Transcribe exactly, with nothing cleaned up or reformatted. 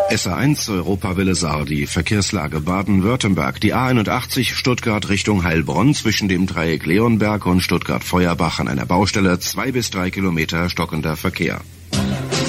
S A eins Europawelle Saar, die Verkehrslage Baden-Württemberg. Die A einundachtzig Stuttgart Richtung Heilbronn zwischen dem Dreieck Leonberg und Stuttgart-Feuerbach an einer Baustelle zwei bis drei Kilometer stockender Verkehr.